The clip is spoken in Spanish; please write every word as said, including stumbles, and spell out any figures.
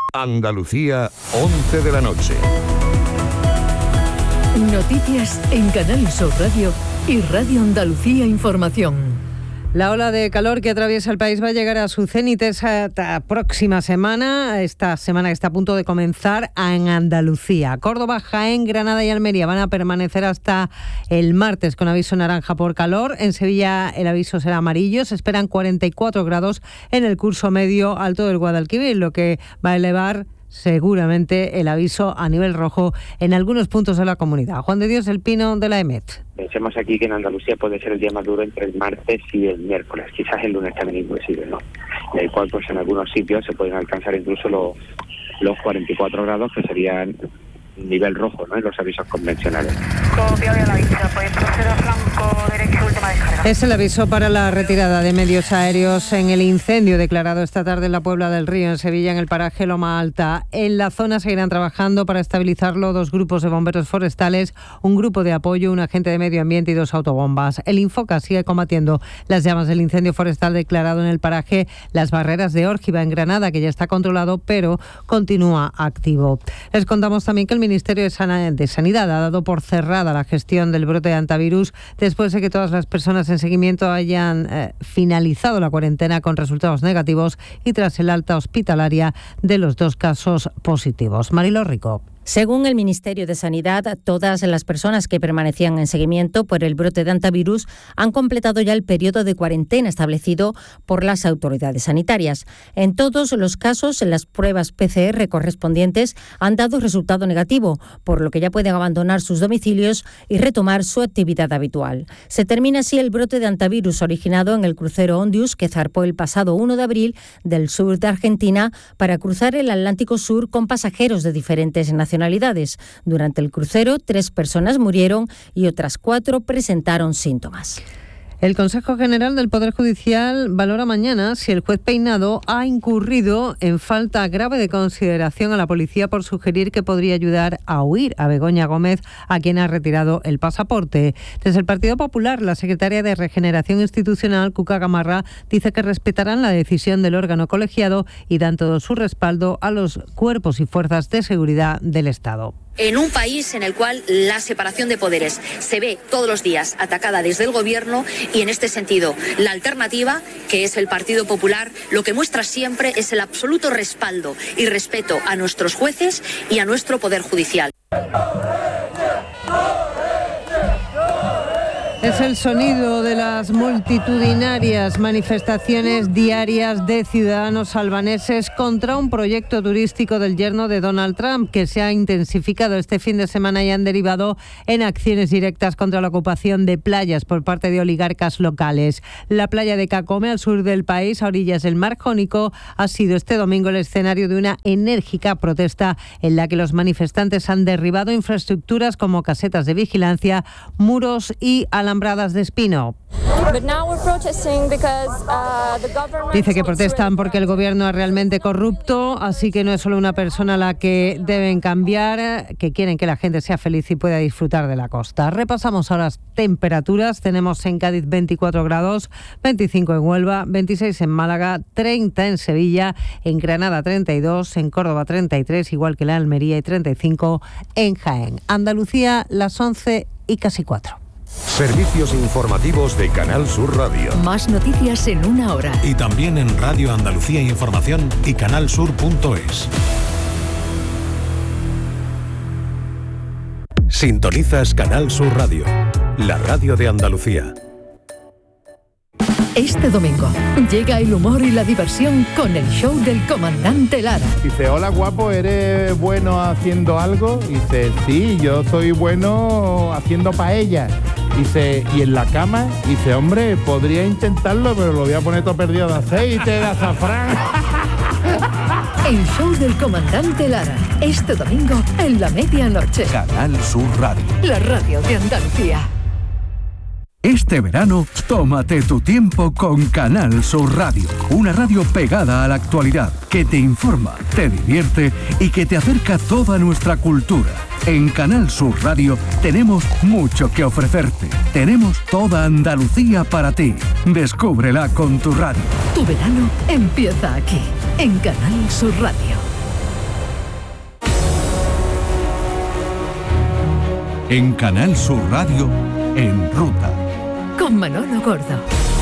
Andalucía, once de la noche. Noticias en Canal Sur Radio y Radio Andalucía Información. La ola de calor que atraviesa el país va a llegar a su cenit esta próxima semana, esta semana que está a punto de comenzar en Andalucía. Córdoba, Jaén, Granada y Almería van a permanecer hasta el martes con aviso naranja por calor. En Sevilla el aviso será amarillo. Se esperan cuarenta y cuatro grados en el curso medio alto del Guadalquivir, lo que va a elevar seguramente el aviso a nivel rojo en algunos puntos de la comunidad. Juan de Dios El Pino, de la EMET. Pensemos aquí que en Andalucía puede ser el día más duro entre el martes y el miércoles, quizás el lunes también inclusive, ¿no? En el cual pues en algunos sitios se pueden alcanzar incluso los, los cuarenta y cuatro grados, que serían nivel rojo, ¿no?, en los avisos convencionales. Copiado la vista, pues proceda flanco derecho, última descarga. Es el aviso para la retirada de medios aéreos en el incendio declarado esta tarde en la Puebla del Río, en Sevilla, en el paraje Loma Alta. En la zona seguirán trabajando para estabilizarlo dos grupos de bomberos forestales, un grupo de apoyo, un agente de medio ambiente y dos autobombas. El Infoca sigue combatiendo las llamas del incendio forestal declarado en el paraje Las Barreras de Órgiva, en Granada, que ya está controlado, pero continúa activo. Les contamos también que el Ministerio de Sanidad ha dado por cerrada la gestión del brote de hantavirus después de que todas las personas en seguimiento hayan eh, finalizado la cuarentena con resultados negativos y tras el alta hospitalaria de los dos casos positivos. Marilo Rico. Según el Ministerio de Sanidad, todas las personas que permanecían en seguimiento por el brote de hantavirus han completado ya el periodo de cuarentena establecido por las autoridades sanitarias. En todos los casos, las pruebas P C R correspondientes han dado resultado negativo, por lo que ya pueden abandonar sus domicilios y retomar su actividad habitual. Se termina así el brote de hantavirus originado en el crucero Ondius, que zarpó el pasado uno de abril del sur de Argentina para cruzar el Atlántico Sur con pasajeros de diferentes nacionalidades. Durante el crucero, tres personas murieron y otras cuatro presentaron síntomas. El Consejo General del Poder Judicial valora mañana si el juez Peinado ha incurrido en falta grave de consideración a la policía por sugerir que podría ayudar a huir a Begoña Gómez, a quien ha retirado el pasaporte. Desde el Partido Popular, la secretaria de Regeneración Institucional, Cuca Gamarra, dice que respetarán la decisión del órgano colegiado y dan todo su respaldo a los cuerpos y fuerzas de seguridad del Estado. En un país en el cual la separación de poderes se ve todos los días atacada desde el gobierno, y en este sentido la alternativa, que es el Partido Popular, lo que muestra siempre es el absoluto respaldo y respeto a nuestros jueces y a nuestro Poder Judicial. Es el sonido de las multitudinarias manifestaciones diarias de ciudadanos albaneses contra un proyecto turístico del yerno de Donald Trump, que se ha intensificado este fin de semana y han derivado en acciones directas contra la ocupación de playas por parte de oligarcas locales. La playa de Cacome, al sur del país, a orillas del Mar Jónico, ha sido este domingo el escenario de una enérgica protesta en la que los manifestantes han derribado infraestructuras como casetas de vigilancia, muros y alambradas de espino. Dice que protestan porque el gobierno es realmente corrupto, así que no es solo una persona a la que deben cambiar, que quieren que la gente sea feliz y pueda disfrutar de la costa. Repasamos ahora las temperaturas. Tenemos en Cádiz veinticuatro grados, veinticinco en Huelva, veintiséis en Málaga, treinta en Sevilla, en Granada treinta y dos, en Córdoba treinta y tres, igual que en Almería, y treinta y cinco en Jaén. Andalucía, las once y casi cuatro. Servicios informativos de Canal Sur Radio. Más noticias en una hora. Y también en Radio Andalucía Información y canalsur punto es. Sintonizas Canal Sur Radio, la radio de Andalucía. Este domingo llega el humor y la diversión con el show del comandante Lara. Dice, hola guapo, ¿eres bueno haciendo algo? Dice, sí, yo soy bueno haciendo paella. Dice, ¿y en la cama? Dice, hombre, podría intentarlo, pero lo voy a poner todo perdido de aceite, de azafrán. El show del comandante Lara, este domingo en la medianoche. Canal Sur Radio. La radio de Andalucía. Este verano, tómate tu tiempo con Canal Sur Radio, una radio pegada a la actualidad, que te informa, te divierte y que te acerca toda nuestra cultura. En Canal Sur Radio tenemos mucho que ofrecerte. Tenemos toda Andalucía para ti. Descúbrela con tu radio. Tu verano empieza aquí, en Canal Sur Radio. En Canal Sur Radio, En Ruta. Con Manolo Gordo.